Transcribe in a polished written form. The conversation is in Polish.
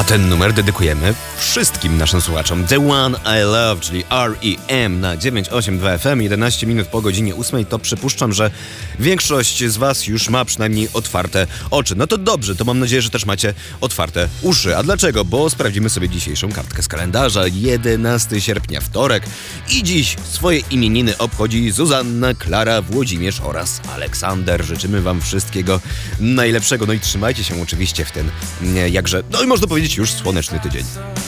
Ten numer dedykujemy wszystkim naszym słuchaczom. The One I Love, czyli R.E.M. na 982 FM, 11 minut po godzinie 8. To przypuszczam, że większość z was już ma przynajmniej otwarte oczy. No to dobrze, to mam nadzieję, że też macie otwarte uszy. A dlaczego? Bo sprawdzimy sobie dzisiejszą kartkę z kalendarza. 11 sierpnia, wtorek. I dziś swoje imieniny obchodzi Zuzanna, Klara, Włodzimierz oraz Aleksander. Życzymy wam wszystkiego najlepszego. No i trzymajcie się oczywiście w ten jakże, no i można powiedzieć, już słoneczny tydzień.